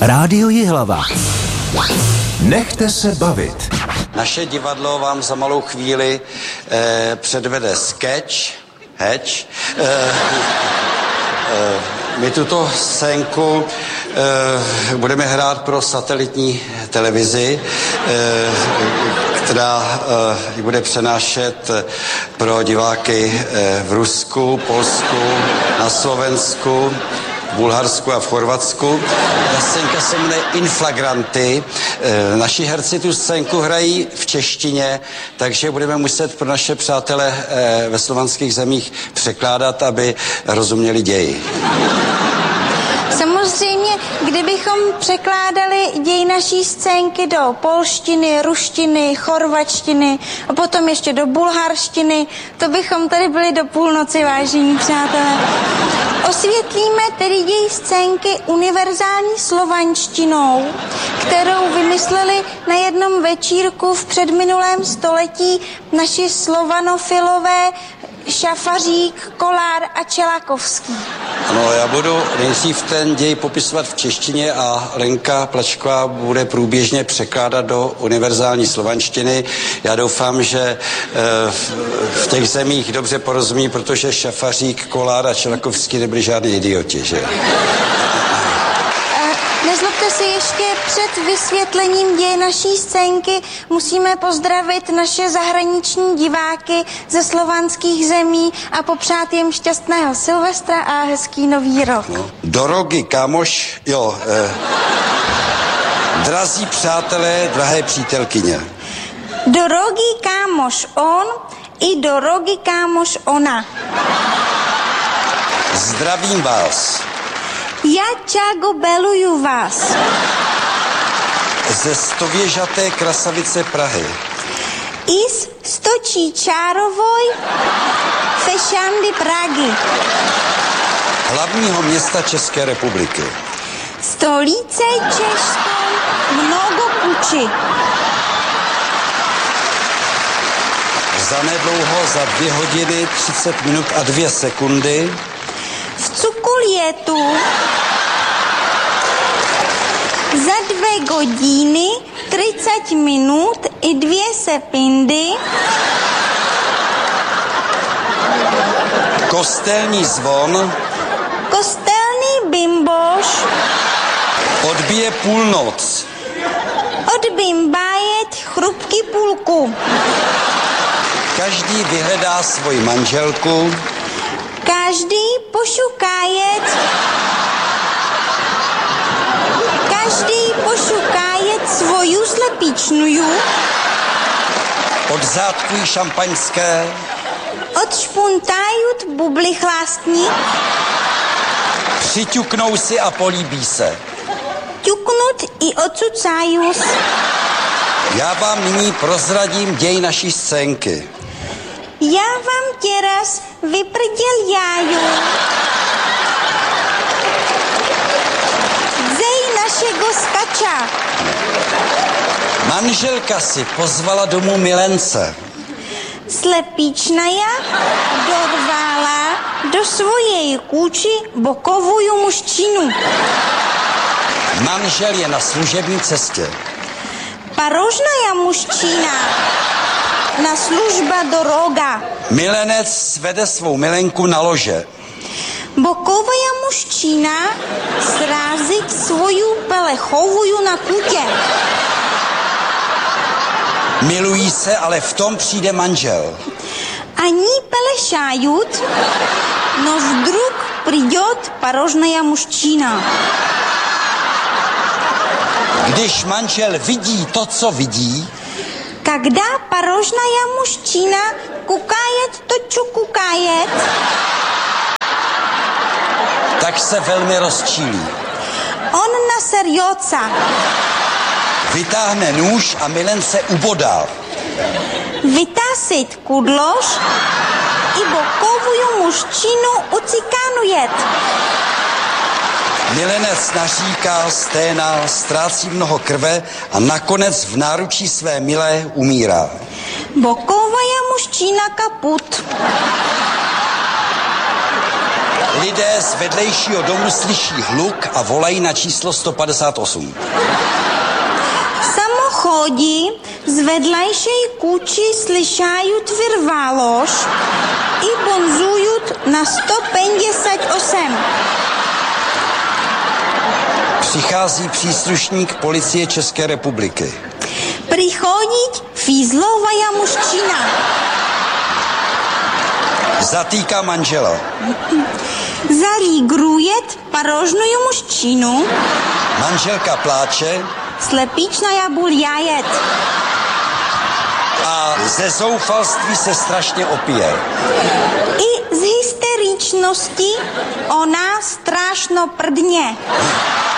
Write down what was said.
Rádio Jihlava. Nechte se bavit. Naše divadlo vám za malou chvíli předvede sketch. My tuto scénku budeme hrát pro satelitní televizi, která ji bude přenášet pro diváky v Rusku, Polsku, na Slovensku, v Bulharsku a v Chorvatsku. Ta scénka se jmenuje Inflagranty. Naši herci tu scénku hrají v češtině, takže budeme muset pro naše přátele ve slovanských zemích překládat, aby rozuměli ději. Samozřejmě, kdybychom překládali děj naší scénky do polštiny, ruštiny, chorvačtiny a potom ještě do bulharštiny, to bychom tady byli do půlnoci, vážení přátelé. Osvětlíme tedy děj scénky univerzální slovanštinou, kterou vymysleli na jednom večírku v předminulém století naši slovanofilové Šafařík, Kolár a Čelakovský. Ano, já budu nejdřív ten děj popisovat v češtině a Lenka Plačková bude průběžně překládat do univerzální slovanštiny. Já doufám, že v těch zemích dobře porozumí, protože Šafařík, Kolár a Čelakovský nebyli žádný idioti, že? Nezlobte si, ještě před vysvětlením děje naší scénky musíme pozdravit naše zahraniční diváky ze slovanských zemí a popřát jim šťastného Silvestra a hezký nový rok. No. Dorogy, kámoš, drazí přátelé, drahé přítelkyně. Dorogy kámoš on i dorogy kámoš ona. Zdravím vás. Já čágo beluju vás. Ze stověžaté krasavice Prahy. Iz stočí čárovoj fešandy Pragy. Hlavního města České republiky. Stolice Českom mnogo kuči. Zanedlouho za 2 hodiny 30 minut a 2 sekundy v Cukulietu za 2 hodiny 30 minut i 2 sekundy kostelní zvon kostelný bimboš odbije půlnoc. Odbimbájet chrupky půlku. Každý vyhledá svoji manželku. Každý pošukájet svoju slepičnuju. Odzátkují šampaňské. Odšpuntají bubly chlastní. Přiťuknou si a políbí se. Ťuknut i odcucájú. Já vám nyní prozradím děj naší scénky. Já vám teraz vyprděl jáju. Zej našeho skača. Manželka si pozvala domů milence. Slepičnaja dorvala do svojej kůči bokovuju mužčinu. Manžel je na služební cestě. Parožnaja mužčina na služba do roga. Milenec svede svou milenku na lože. Bokovaja mužčina srazí svoju pelechovuju na kutě. Milují se, ale v tom přijde manžel. Ani pelešajut, no vdруг придет parožnaja mužčina. Když manžel vidí to, co vidí, когда порожная мужчина кукает то, čo кукает, tak se velmi rozčílí. on nasерется. Vytáhne nůž a milence ubodá. Vytasit kudlož i bokovuju mužčinu ucikanuje. Milenec naříká, sténá, ztrácí mnoho krve a nakonec v náručí své milé umírá. Bokovaja mužčina kaput. Lidé z vedlejšího domu slyší hluk a volají na číslo 158. V samochodě z vedlejšej kući slyšají tvrvalož i bonzují na 158. Přichází příslušník policie České republiky. Přichodí fízlovaja mužčina. Zatýká manžela. Zalígruje parožную mužčinu. Manželka pláče. Slepična jabul jajet. A ze zoufalství se strašně opije. I z hysteričnosti ona strašno prdně.